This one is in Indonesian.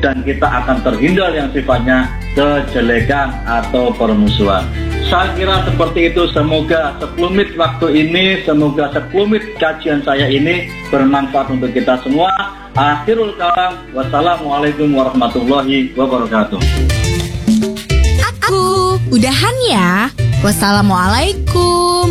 dan kita akan terhindar yang sifatnya kejelekan atau permusuhan. Saya kira seperti itu. Semoga sekelumit waktu ini, semoga sekelumit kajian saya ini bermanfaat untuk kita semua. Akhirul kalam, wassalamualaikum warahmatullahi wabarakatuh. Udahan ya. Wassalamualaikum.